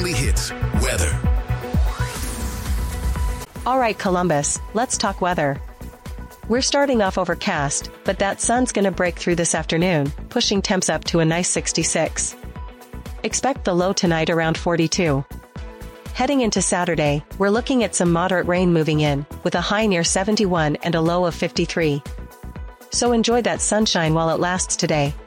weekly hits, weather. All right, Columbus, let's talk weather. We're starting off overcast, but that sun's gonna break through this afternoon, pushing temps up to a nice 66. Expect the low tonight around 42. Heading into Saturday, we're looking at some moderate rain moving in, with a high near 71 and a low of 53. So enjoy that sunshine while it lasts today.